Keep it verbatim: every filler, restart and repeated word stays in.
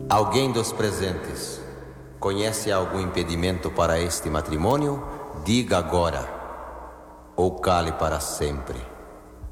Alguém dos presentes conhece algum impedimento para este matrimônio? Diga agora, ou cale para sempre.